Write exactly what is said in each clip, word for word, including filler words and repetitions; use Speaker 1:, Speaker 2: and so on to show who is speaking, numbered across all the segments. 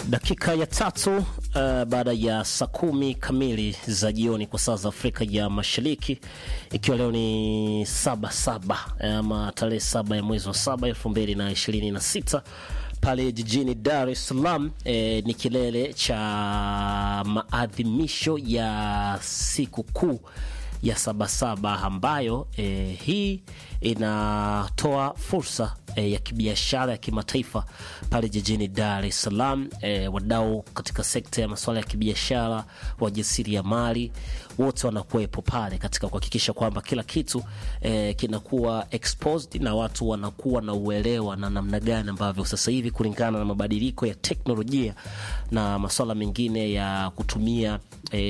Speaker 1: Dakika ya tatu uh, baada ya saa kumi kamili za jioni kwa saa za Afrika ya Mashariki, ikiwa leo ni saba saba ama tarehe saba ya mwezi wa saba elfu mbili na ishirini na sita pale jijini Dar es Salaam. E, ni kilele cha maadhimisho ya siku kuu ya Sabasaba ambayo e, hii inatoa fursa e, ya kibiashara ya kimataifa pale jijini Dar es Salaam. E, wadau katika sekta ya masuala ya kibiashara, wajasiriamali wote wanakuwepo pale katika kuhakikisha kwamba kila kitu e, kinakuwa exposed na watu wanakuwa na uelewa na namna gani ambavyo sasa hivi kulingana na mabadiliko ya teknolojia na masuala mengine ya kutumia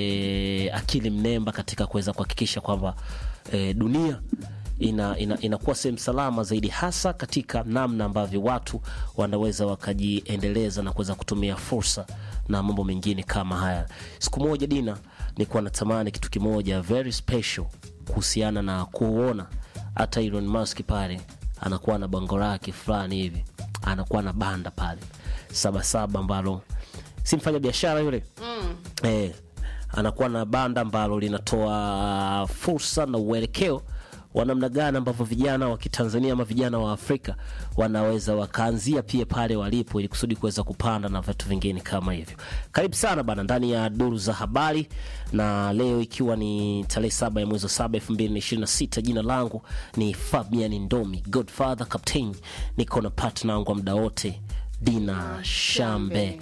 Speaker 1: e, akili mnemba katika kuweza kuhakikisha kwamba e, dunia ina ina inakuwa sehemu salama zaidi, hasa katika namna ambavyo watu wanaweza wakajiendeleza na kuweza kutumia fursa na mambo mengine kama haya. Siku moja Dina, nilikuwa natamani kitu kimoja very special kuhusiana na kuona hata Elon Musk pale anakuwa na bango lake fulani hivi, anakuwa na banda pale Sabasaba ambalo si mfanya biashara yule mm. eh anakuwa na banda ambalo linatoa fursa na uelekeo wa namna gani ambavyo vijana wa Kitanzania ama vijana wa Afrika wanaweza wakaanzia pia pale walipo ili kusudi kuweza kupanda na vitu vingine kama hivyo. Karibu sana bana ndani ya duru za habari, na leo ikiwa ni tarehe saba ya mwezi wa saba elfu mbili na ishirini na sita. Jina langu ni Fabian Ndomi, Godfather Captain. Niko na partner wangu muda wote Dina Shambe.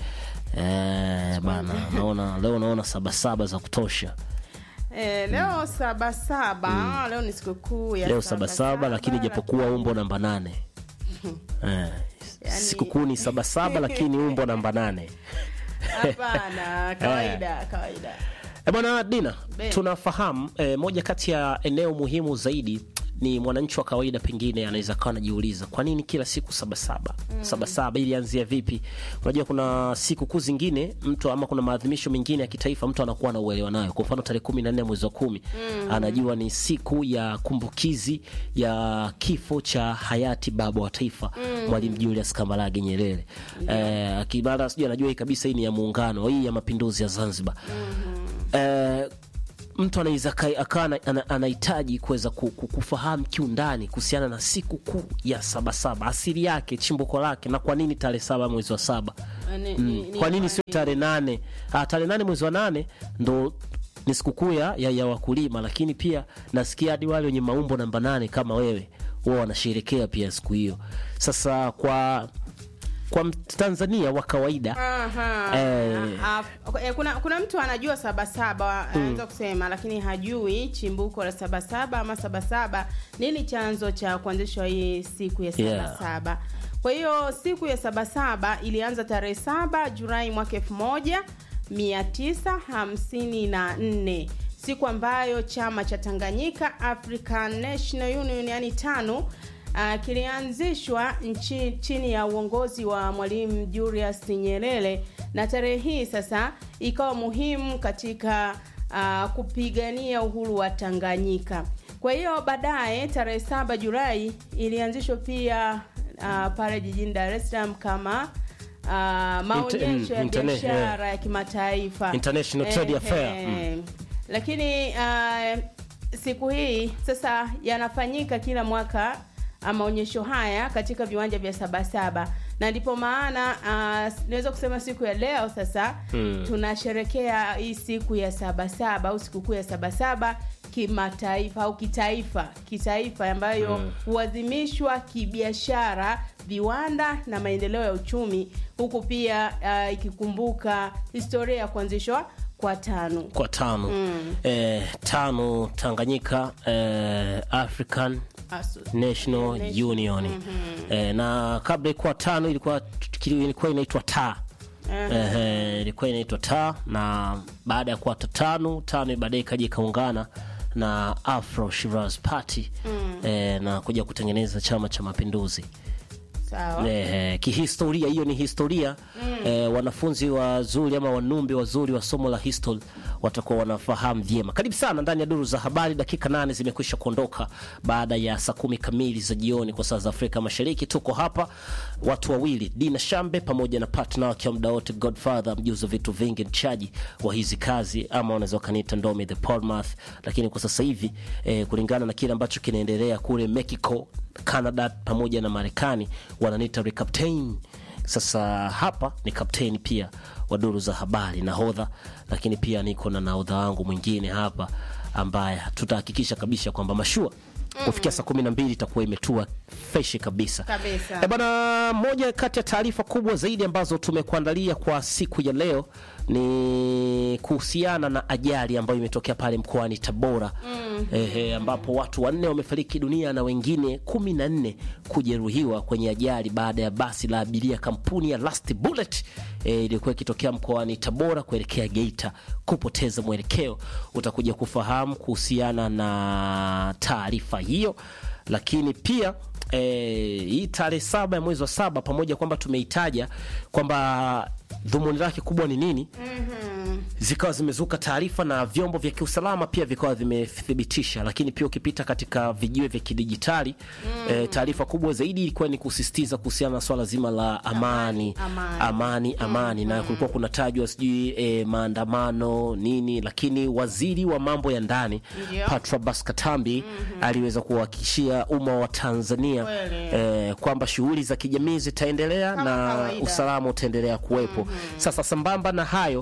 Speaker 1: Eh bana, naona leo naona Sabasaba za kutosha.
Speaker 2: Eh, leo mm. Sabasaba, mm. leo ni siku kuu ya
Speaker 1: leo Sabasaba, lakini japokuwa umbo namba nane. eh, yani... siku kuu ni Sabasaba lakini umbo namba nane.
Speaker 2: Hapana, kawaida, kawaida.
Speaker 1: Eh bwana Dina, Ben. tunafahamu eh, moja kati ya eneo muhimu zaidi ni mwananchi wa kawaida pengine anaweza kawa anajiuliza kwa nini kila siku Sabasaba? Mm. Sabasaba ilianzia vipi? Unajua kuna siku kuu zingine mtu ama kuna maadhimisho mengine ya kitaifa mtu anakuwa na uelewa nayo. Kwa mfano tarehe kumi na nne mwezi wa kumi mm. anajua ni siku ya kumbukizi ya kifo cha hayati baba wa taifa mm. Mwalimu Julius Kambarage Nyerere. Yeah. Eh, akibara sijui anajua hii kabisa hii ni ya muungano, hii ya mapinduzi ya Zanzibar. Mm. Eh, mtu anaweza akana anahitaji kuweza kufahamu kiundani kuhusiana na siku kuu ya Sabasaba, asili yake, chimbuko lake, na kwa nini tarehe saba mwezi wa saba. Mm. Kwa nini sio tarehe nane? Ah, tarehe nane mwezi wa nane ndo ni siku kuu ya, ya wakulima, lakini pia nasikia hadi wale wenye maumbo namba nane kama wewe wao wanasherehekea pia siku hiyo. Sasa kwa kwa Tanzania wa kawaida
Speaker 2: eh, uh, kuna kuna mtu anajua Sabasaba anaweza mm. kusema, lakini hajui chimbuko la Sabasaba ama Sabasaba nini chanzo cha kuanzishwa hii siku ya Sabasaba. Yeah. Kwa hiyo siku ya Sabasaba ilianza tarehe saba Julai mwaka elfu moja mia tisa hamsini na nne, siku ambayo chama cha Tanganyika African National Union yani TANU Uh, kilianzishwa nchi chini ya uongozi wa Mwalimu Julius Nyerere, na tarehe hii sasa ikawa muhimu katika uh, kupigania uhuru wa Tanganyika. Kwa hiyo baadaye tarehe saba Julai ilianzishwa pia uh, pale jijini Dar es Salaam kama uh, maonyesho ya biashara yeah. ya kimataifa,
Speaker 1: International Trade eh, Affair. Eh, mm.
Speaker 2: Lakini uh, siku hii sasa yanafanyika kila mwaka maonyesho haya katika viwanja vya Sabasaba, na ndipo maana uh, naweza kusema siku ya leo sasa hmm. tunasherekea hii siku ya Sabasaba au siku kuu ya Sabasaba kimataifa au kitaifa kitaifa ambayo huadhimishwa hmm. kibiashara, viwanda na maendeleo ya uchumi, huku pia uh, ikikumbuka historia ya kuanzishwa kwa TANU
Speaker 1: kwa TANU mm. eh, TANU Tanganyika eh, African Asu. National Nation. Union mm-hmm. eh, na kabla ilikuwa TANU ilikuwa ilikuwa inaitwa T A. Uh-huh. Eh, ilikuwa inaitwa T A, na baada ya kuwa TANU TANU baadaye kaja kaungana na Afro Shirazi Party mm. eh, na kuja kutengeneza chama cha Mapinduzi.
Speaker 2: Sawa.
Speaker 1: Eh, kihistoria hiyo ni historia. Mm. Eh, wanafunzi wazuri ama wanumbi wazuri wa somo la history watakuwa wanafahamu vyema. Karibu sana ndani ya duru za habari. Dakika nane zimekwisha kuondoka baada ya saa kumi kamili za jioni kwa saa za Afrika Mashariki. Tuko hapa watu wawili, Dina Shambe pamoja na partner wake muda wote Godfather, mjuzo vitu vingi, mchaji wa hizi kazi, ama unaweza kaniita Ndomi the Portmouth. Lakini kwa sasa hivi eh, kulingana na kile ambacho kinaendelea kule Mexico, Canada pamoja na Marekani, wananiita recaptain. Sasa hapa ni captain pia wa duru za habari, nahodha, lakini pia niko na nahodha wangu mwingine hapa ambaye tutahakikisha kabisa kwamba mashua kufikia saa kumi na mbili itakuwa imetua fresh kabisa.
Speaker 2: Kabisa.
Speaker 1: E bana, moja kati ya taarifa kubwa zaidi ambazo tumekuandalia kwa siku ya leo ni kuhusiana na ajali ambayo imetokea pale mkoani Tabora. Mm. Ehe, ambapo watu wanne wamefariki dunia na wengine kumi na nne kujeruhiwa kwenye ajali baada ya basi la abiria kampuni ya Last Bullet eh, ilikuwa ikitokea mkoani Tabora kuelekea Geita kupoteza mwelekeo. Utakuja kufahamu kuhusiana na taarifa hiyo, lakini pia eh, hii tarehe saba ya mwezi wa saba, pamoja kwamba tumeitaja kwamba dhumuni lake kubwa ni nini, mm-hmm. zikawa zimezuka taarifa na vyombo vya kiusalama pia vikawa vimethibitisha, lakini pia ukipita katika vijiwe vya kidijitali, mm-hmm. eh, taarifa kubwa zaidi ilikuwa ni kusisitiza kuhusiana na swala zima la amani amani amani, amani. Mm-hmm. na kulikuwa kuna tajwa sijui eh, maandamano nini, lakini waziri wa mambo ya ndani, yeah. Patrobas Katambi, mm-hmm. aliweza kuhakikishia umma wa Tanzania eh, kwamba shughuli za kijamii zitaendelea na kawaida, usalama utaendelea kuwepo. Mm-hmm. Sasa sambamba na hayo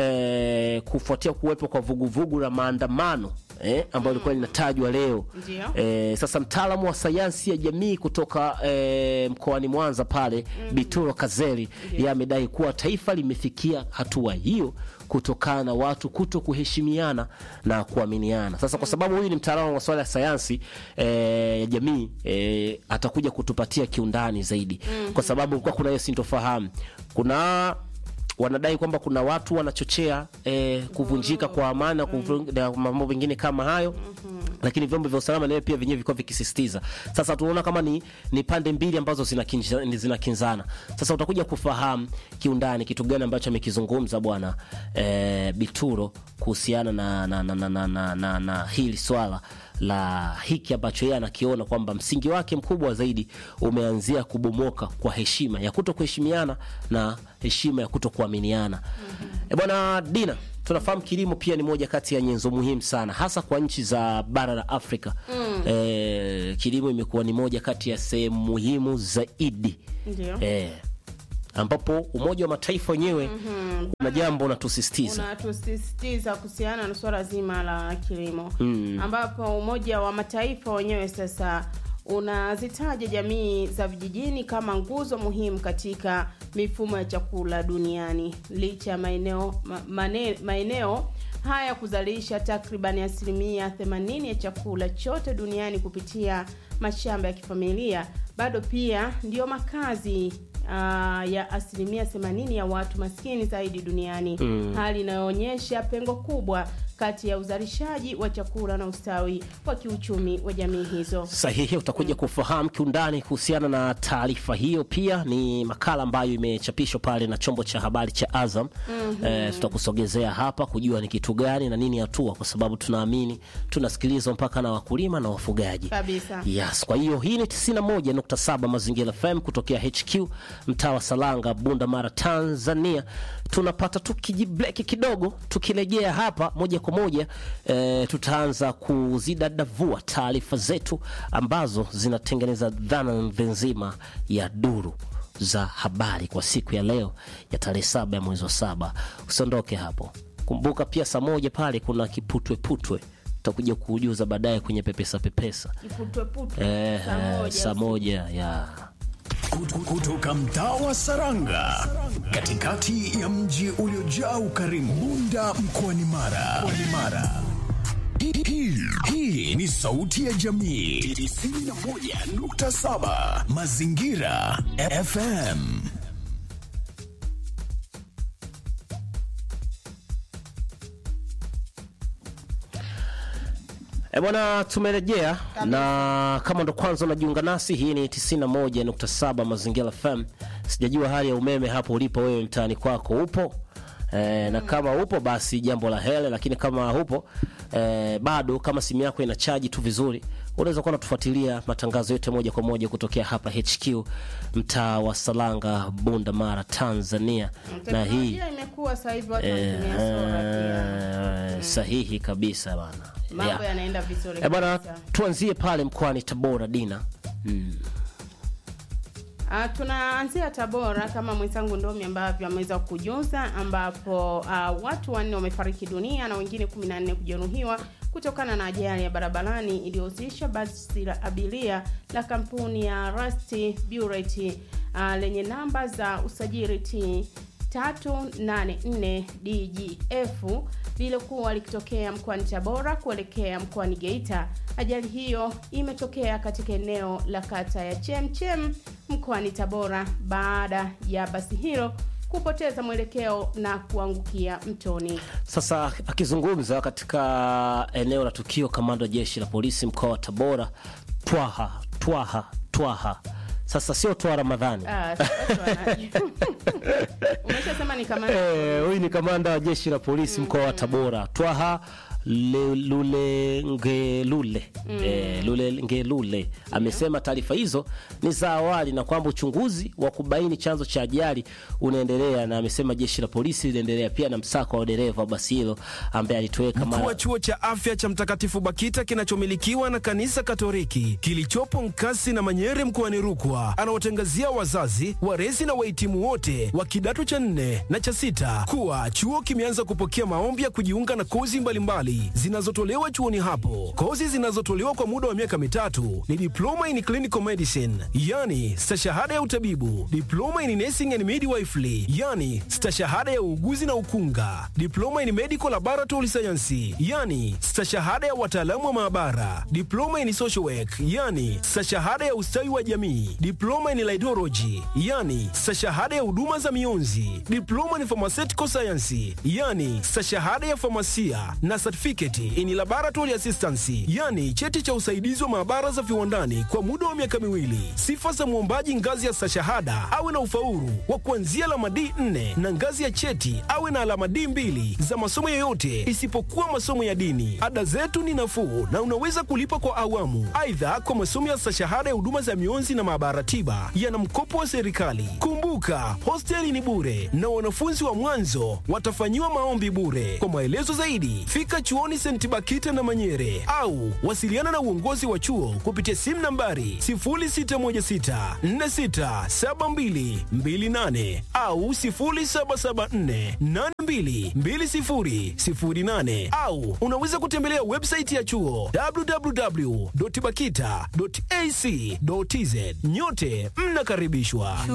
Speaker 1: eh, kufuatia kuwepo kwa vuguvugu la maandamano eh, ambayo ilikuwa mm. linatajwa leo. Eh, sasa mtaalamu wa sayansi ya jamii kutoka eh, mkoani Mwanza pale, mm-hmm. Bituro Kazeli, yeye amedai kuwa taifa limefikia hatua hiyo kutokana na watu kuto kuheshimiana na kuaminiana. Sasa kwa sababu huyu ni mtaalamu wa masuala ya sayansi eh, ya jamii, eh, atakuja kutupatia kiundani zaidi. Mm-hmm. Kwa sababu kwa kuna hiyo sintofahamu. Kuna wanadai kwamba kuna watu wanachochea eh, kuvunjika kwa amani na mambo mengine kama hayo. Mm-hmm. Lakini vyombo vya usalama nayo pia vyenyewe viko vikisisitiza. Sasa tunaona kama ni ni pande mbili ambazo zinakinzana zinakinzana. Sasa utakuja kufahamu kiundani kitu gani ambacho amekizungumza bwana eh, Bituro kuhusiana na na na, na, na, na, na, na hili swala la hiki ambacho yeye anakiona kwamba msingi wake mkubwa zaidi umeanzia kubomoka kwa heshima ya kutokuheshimiana na heshima ya kutokuaminiana. Mm-hmm. E bwana Dina, tunafahamu kilimo pia ni moja kati ya nyenzo muhimu sana hasa kwa nchi za bara la Afrika. Mm. E, kilimo imekuwa ni moja kati ya sehemu muhimu zaidi.
Speaker 2: Ndio.
Speaker 1: Eh, ambapo Umoja wa Mataifa wenyewe, mm-hmm. kuna jambo unatusisitiza.
Speaker 2: Unatusisitiza kuhusiana na swala zima la kilimo. Mm. Ambapo Umoja wa Mataifa wenyewe sasa unazitaja jamii za vijijini kama nguzo muhimu katika mifumo ya chakula duniani. Licha ya maeneo ma, mane, maeneo haya kuzalisha takriban asilimia themanini ya chakula chote duniani kupitia mashamba ya kifamilia, bado pia ndio makazi Uh, ya asilimia themanini ya watu maskini zaidi duniani. Mm. Hali inayoonyesha pengo kubwa kati ya uzalishaji wa chakula na ustawi wa kiuchumi wa jamii hizo.
Speaker 1: Sahihi, utakuja mm. kufahamu kiundani kuhusiana na taarifa hiyo. Pia ni makala ambayo imechapishwa pale na chombo cha habari cha Azam. Mm-hmm. Eh, tutakusogezea hapa kujua ni kitu gani na nini hatua, kwa sababu tunaamini tunasikilizwa mpaka na wakulima na wafugaji.
Speaker 2: Kabisa.
Speaker 1: Yes, kwa hiyo hii ni tisini na moja nukta saba Mazingira F M kutokea H Q mtaa wa Salanga, Bunda Mara, Tanzania. Tunapata tukijibreak kidogo, tukirejea hapa moja kwa moja e, tutaanza kuzidadavua taarifa zetu ambazo zinatengeneza dhana nzima ya duru za habari kwa siku ya leo ya tarehe saba ya mwezi wa saba. Usiondoke hapo. Kumbuka pia saa moja pale kuna kiputwe putwe. Tutakuja kuujuza baadaye kwenye pepesa pepesa.
Speaker 2: Kiputwe putwe.
Speaker 1: Eh, saa moja ya
Speaker 3: kutoka mtaa wa Saranga, katikati ya mji uliojaa ukarimu, Bunda mkoani Mara. Mara. Hii, hii ni sauti ya jamii tisini na moja nukta saba Mazingira F M.
Speaker 1: E bwana, tumerejea na kama ndo kwanza unajiunga nasi, hii ni tisini na moja nukta saba Mazingira F M. Sijajua hali ya umeme hapo ulipo wewe mtaani kwako upo. E, na kama upo basi jambo la hele, lakini kama hupo e, bado kama simu yako ina charge tu vizuri, unaweza kuwa unatufuatilia matangazo yote moja kwa moja kutokea hapa H Q mtaa wa Salanga, Bunda Mara, Tanzania. Na hii
Speaker 2: imekuwa sasa hivi watu wanatumia solar pia.
Speaker 1: Sahihi kabisa bana.
Speaker 2: Mambo yeah. yanaenda vizuri.
Speaker 1: Eh bana, tuanzie pale mkoani Tabora Dina. Mm.
Speaker 2: Uh, tunaanzia Tabora kama mwenzangu Ndomi ambavyo ameweza kujuza, ambapo uh, watu wanne wamefariki dunia na wengine kumi na nne kujeruhiwa kutokana na ajali ya barabarani iliyohusisha basi la abiria la kampuni ya Rusty Burette uh, lenye namba za usajili T tatu nane nne D G F lililokuwa likitokea mkoani Tabora kuelekea mkoani Geita. Ajali hiyo imetokea katika eneo la kata ya Chemchem mkoani Tabora baada ya basi hilo kupoteza mwelekeo na kuangukia mtoni.
Speaker 1: Sasa akizungumza katika eneo la tukio, kamanda jeshi la polisi mkoa wa Tabora Twaha Twaha Twaha Sasa sio Twa Ramadhani.
Speaker 2: Ah, sasa umeshasema ni kamanda.
Speaker 1: Eh, huyu ni kamanda wa jeshi la polisi mkoa wa Tabora, Twaha Lule Ngelule. Mm. Eh, Lule Ngelule amesema taarifa hizo ni za awali na kwamba uchunguzi wa kubaini chanzo cha ajali unaendelea, na amesema jeshi la polisi linaendelea pia na msako wa dereva basi hilo ambaye alitoweka
Speaker 4: mara. Mkuu wa chuo cha afya cha Mtakatifu Bakita kinachomilikiwa na kanisa Katoliki kilichopo Nkasi na Manyere mkoani Rukwa anawatangazia wazazi, walezi na wahitimu wote wa kidato cha nne na cha sita kuwa chuo kimeanza kupokea maombi ya kujiunga na kozi mbalimbali zinazotolewa chuoni hapo. Kozi zinazotolewa kwa muda wa miaka mitatu ni diploma in clinical medicine, yani stashahada ya utabibu, diploma in nursing and midwifery, yani stashahada ya uuguzi na ukunga, diploma in medical laboratory science, yani stashahada ya wataalamu wa maabara, diploma in social work, yani stashahada ya ustawi wa jamii, diploma in laidology, yani stashahada ya huduma za mionzi, diploma in pharmaceutical science, yani stashahada ya famasia, na certificate in laboratory assistance, yani cheti cha usaidizi wa maabara za viwandani kwa muda wa miaka miwili. Sifa za muombaji ngazi ya stashahada awe na ufaulu wa kuanzia alama D nne na ngazi ya cheti awe na alama D mbili za masomo yoyote isipokuwa masomo ya dini. Ada zetu ni nafuu na unaweza kulipa kwa awamu. Aidha, kwa masomo ya stashahada ya huduma za mionzi na maabara tiba yana mkopo wa serikali. Kumbuka, hosteli ni bure na wanafunzi wa mwanzo watafanyiwa maombi bure. Kwa maelezo zaidi, fika chuoni Saint Bakita na Manyere au wasiliana na uongozi wa chuo kupitia simu nambari sifuri sita moja sita nne sita saba mbili mbili nane au sifuri saba saba nne nane mbili mbili sifuri sifuri nane, au unaweza kutembelea website ya chuo w w w dot bakita dot a c dot t z. Nyote mnakaribishwa.